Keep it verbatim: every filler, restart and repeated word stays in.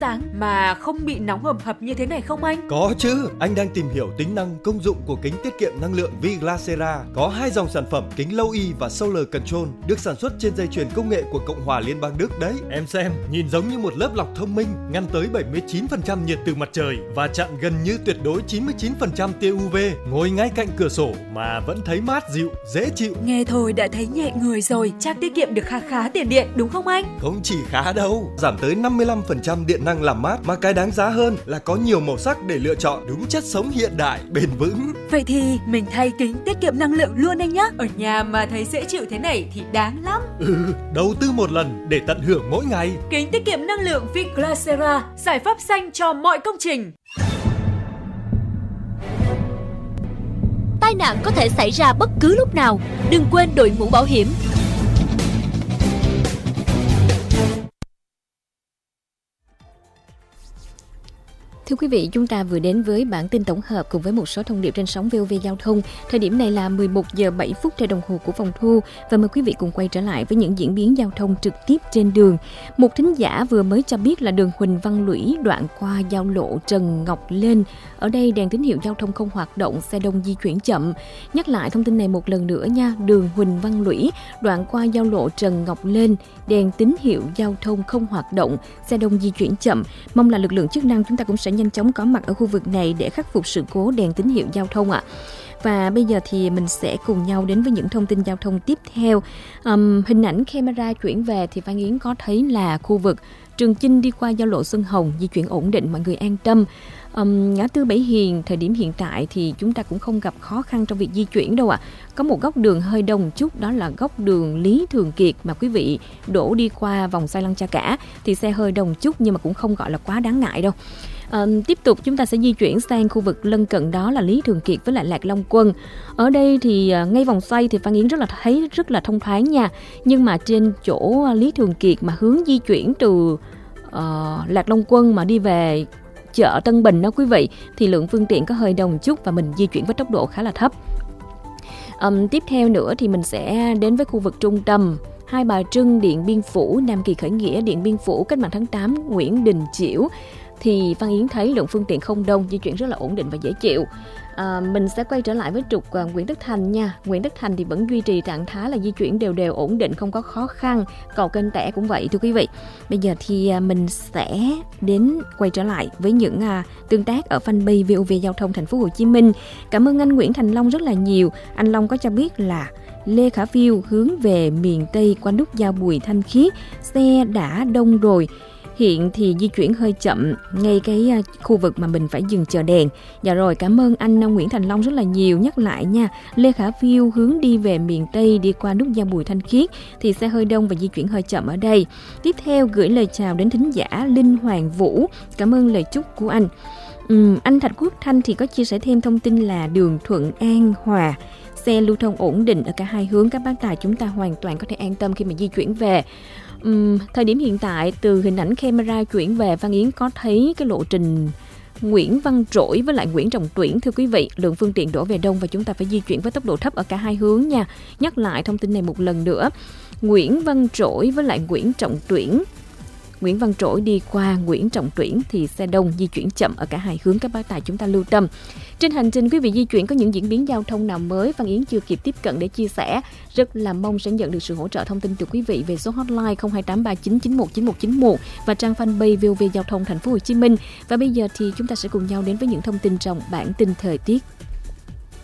sáng mà không bị nóng hầm hập như thế này không anh? Có chứ, anh đang tìm hiểu tính năng công dụng của kính tiết kiệm năng lượng Viglasera. Có hai dòng sản phẩm kính Low E và Solar Control được sản xuất trên dây chuyền công nghệ của Cộng hòa Liên bang Đức đấy. Em xem, nhìn giống như một lớp lọc thông minh, ngăn tới bảy mươi chín phần trăm nhiệt từ mặt trời và chặn gần như tuyệt đối chín mươi chín phần trăm tia u vê. Ngồi ngay cạnh cửa sổ mà vẫn thấy mát dịu, dễ chịu. Nghe thôi đã thấy nhẹ người rồi, chắc tiết kiệm được khá khá tiền điện đúng không anh? Không chỉ khá đâu, giảm tới năm mươi lăm phần trăm điện năng làm mát, mà cái đáng giá hơn là có nhiều màu sắc để lựa chọn, đúng chất sống hiện đại, bền vững. Vậy thì mình thay kính tiết kiệm năng lượng luôn anh nhé. Ở nhà mà thấy dễ chịu thế này thì đáng lắm. Ừ, đầu tư một lần để tận hưởng mỗi ngày. Kính tiết kiệm năng lượng Viglasera, giải pháp xanh cho mọi công trình. Tai nạn có thể xảy ra bất cứ lúc nào, đừng quên đội mũ bảo hiểm. Thưa quý vị, chúng ta vừa đến với bản tin tổng hợp cùng với một số thông điệp trên sóng vê o vê Giao thông. Thời điểm này là mười một giờ bảy phút theo đồng hồ của phòng thu, và mời quý vị cùng quay trở lại với những diễn biến giao thông trực tiếp trên đường. Một thính giả vừa mới cho biết là đường Huỳnh Văn Lũy đoạn qua giao lộ Trần Ngọc Lên. Ở đây đèn tín hiệu giao thông không hoạt động, xe đông di chuyển chậm. Nhắc lại thông tin này một lần nữa nha, đường Huỳnh Văn Lũy đoạn qua giao lộ Trần Ngọc Lên, đèn tín hiệu giao thông không hoạt động, xe đông di chuyển chậm. Mong là lực lượng chức năng chúng ta cũng sẽ nhanh chóng có mặt ở khu vực này để khắc phục sự cố đèn tín hiệu giao thông ạ. Và bây giờ thì mình sẽ cùng nhau đến với những thông tin giao thông tiếp theo. Um, hình ảnh camera chuyển về thì Phan Yến có thấy là khu vực Trường Chinh đi qua giao lộ Xuân Hồng di chuyển ổn định, mọi người an tâm. Um, ngã tư Bảy Hiền thời điểm hiện tại thì chúng ta cũng không gặp khó khăn trong việc di chuyển đâu ạ. À. Có một góc đường hơi đông chút, đó là góc đường Lý Thường Kiệt mà quý vị đổ đi qua vòng xoay Lăng Cha Cả thì xe hơi đông chút nhưng mà cũng không gọi là quá đáng ngại đâu. À, tiếp tục chúng ta sẽ di chuyển sang khu vực lân cận, đó là Lý Thường Kiệt với lại Lạc Long Quân. Ở đây thì uh, ngay vòng xoay thì Phan Yến rất là thấy rất là thông thoáng nha. Nhưng mà trên chỗ Lý Thường Kiệt mà hướng di chuyển từ uh, Lạc Long Quân mà đi về chợ Tân Bình đó quý vị, thì lượng phương tiện có hơi đông chút và mình di chuyển với tốc độ khá là thấp. Um, tiếp theo nữa thì mình sẽ đến với khu vực trung tâm, Hai Bà Trưng, Điện Biên Phủ, Nam Kỳ Khởi Nghĩa, Điện Biên Phủ, Cách mạng tháng tám, Nguyễn Đình Chiểu. Thì Phan Yến thấy lượng phương tiện không đông, di chuyển rất là ổn định và dễ chịu. À, mình sẽ quay trở lại với trục uh, Nguyễn Tất Thành nha. Nguyễn Tất Thành thì vẫn duy trì trạng thái là di chuyển đều đều ổn định, không có khó khăn. Cầu Kênh Tẻ cũng vậy thưa quý vị. Bây giờ thì uh, mình sẽ đến quay trở lại với những uh, tương tác ở fanpage vê o vê Giao thông Thành phố Hồ Chí Minh. Cảm ơn anh Nguyễn Thành Long rất là nhiều. Anh Long có cho biết là Lê Khả Phiêu hướng về miền Tây qua nút giao Bùi Thanh Khiết, xe đã đông rồi. Hiện thì di chuyển hơi chậm ngay cái khu vực mà mình phải dừng chờ đèn. Dạ rồi, cảm ơn anh Nguyễn Thành Long rất là nhiều. Nhắc lại nha, Lê Khả Phiêu hướng đi về miền Tây đi qua nút giao Bùi Thanh Khiết thì xe hơi đông và di chuyển hơi chậm ở đây. Tiếp theo gửi lời chào đến thính giả Linh Hoàng Vũ. Cảm ơn lời chúc của anh. Uhm, anh Thạch Quốc Thanh thì có chia sẻ thêm thông tin là đường Thuận An Hòa, xe lưu thông ổn định ở cả hai hướng. Các bác tài chúng ta hoàn toàn có thể an tâm khi mà di chuyển về. Uhm, thời điểm hiện tại từ hình ảnh camera chuyển về, Phan Yến có thấy cái lộ trình Nguyễn Văn Trỗi với lại Nguyễn Trọng Tuyển thưa quý vị, lượng phương tiện đổ về đông và chúng ta phải di chuyển với tốc độ thấp ở cả hai hướng nha. Nhắc lại thông tin này một lần nữa, Nguyễn Văn Trỗi với lại Nguyễn Trọng Tuyển, Nguyễn Văn Trỗi đi qua Nguyễn Trọng Tuyển thì xe đông di chuyển chậm ở cả hai hướng, các bác tài chúng ta lưu tâm. Trên hành trình quý vị di chuyển có những diễn biến giao thông nào mới Phan Yến chưa kịp tiếp cận để chia sẻ, rất là mong sẽ nhận được sự hỗ trợ thông tin từ quý vị về số hotline không hai tám ba chín chín một chín một chín một và trang fanpage vê o vê Giao thông Thành phố Hồ Chí Minh. Và bây giờ thì chúng ta sẽ cùng nhau đến với những thông tin trong bản tin thời tiết.